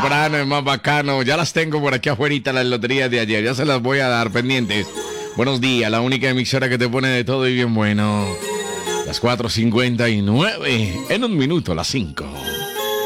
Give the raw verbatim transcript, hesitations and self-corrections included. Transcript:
temprano es más bacano. Ya las tengo por aquí afuera, las loterías de ayer. Ya se las voy a dar pendientes. Buenos días, la única emisora que te pone de todo y bien bueno. Las cuatro cincuenta y nueve. En un minuto, las cinco.